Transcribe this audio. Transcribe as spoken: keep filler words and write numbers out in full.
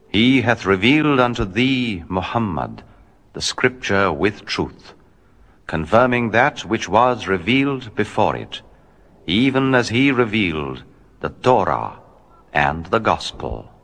He hath revealed unto thee, Muhammad, the scripture with truth, confirming that which was revealed before it, even as he revealed the Torah and the Gospel.